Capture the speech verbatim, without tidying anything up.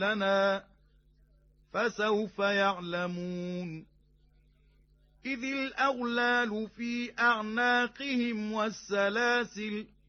لنا فسوف يعلمون إذ الأغلال في أعناقهم والسلاسل